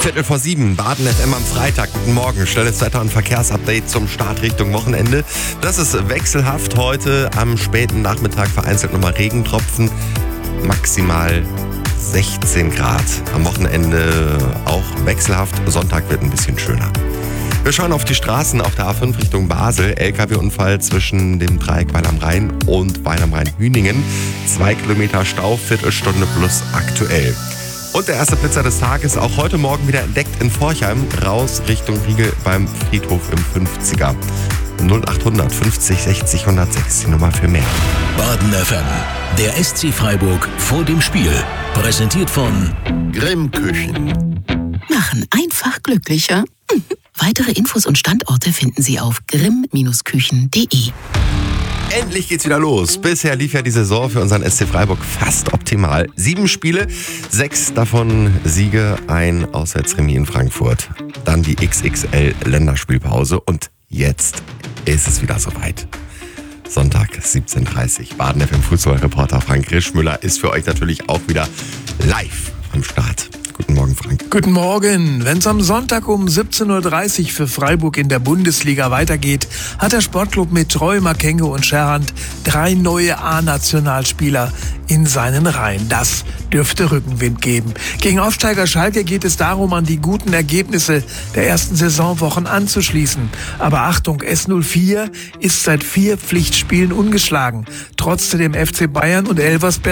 6:15, Baden FM am Freitag. Guten Morgen, schnelles Wetter- und Verkehrsupdate zum Start Richtung Wochenende. Das ist wechselhaft. Heute am späten Nachmittag vereinzelt nochmal Regentropfen. Maximal 16 Grad. Am Wochenende auch wechselhaft. Sonntag wird ein bisschen schöner. Wir schauen auf die Straßen auf der A5 Richtung Basel. LKW-Unfall zwischen dem Dreieck Weil am Rhein und Weil am Rhein-Hüningen. 2 Kilometer Stau, Viertelstunde plus aktuell. Und der erste Blitzer des Tages auch heute Morgen wieder entdeckt in Forchheim. Raus Richtung Riegel beim Friedhof im 50er. 0800 50 60 106, die Nummer für mehr. Baden FM, der SC Freiburg vor dem Spiel. Präsentiert von Grimm Küchen. Machen einfach glücklicher. Weitere Infos und Standorte finden Sie auf grimm-küchen.de. Endlich geht's wieder los. Bisher lief ja die Saison für unseren SC Freiburg fast optimal. 7 Spiele, 6 davon Siege, ein Auswärtsremis in Frankfurt. Dann die XXL-Länderspielpause und jetzt ist es wieder soweit. Sonntag 17:30 Uhr. Baden FM Fußballreporter Frank Rischmüller ist für euch natürlich auch wieder live am Start. Guten Morgen, Frank. Guten Morgen. Wenn es am Sonntag um 17:30 Uhr für Freiburg in der Bundesliga weitergeht, hat der Sportclub mit Troy, Makenge und Scherhand 3 neue A-Nationalspieler in seinen Reihen. Das dürfte Rückenwind geben. Gegen Aufsteiger Schalke geht es darum, an die guten Ergebnisse der ersten Saisonwochen anzuschließen. Aber Achtung, S04 ist seit 4 Pflichtspielen ungeschlagen. Trotz dem FC Bayern und Elversberg